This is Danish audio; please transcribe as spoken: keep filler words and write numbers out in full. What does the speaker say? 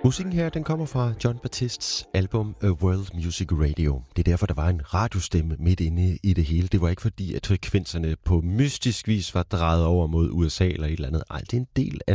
Musikken her, den kommer fra Jon Batists album A World Music Radio. Det er derfor, der var en radiostemme midt inde i det hele. Det var ikke fordi, at frekvenserne på mystisk vis var drejet over mod U S A eller et eller andet. Ej, det er en del af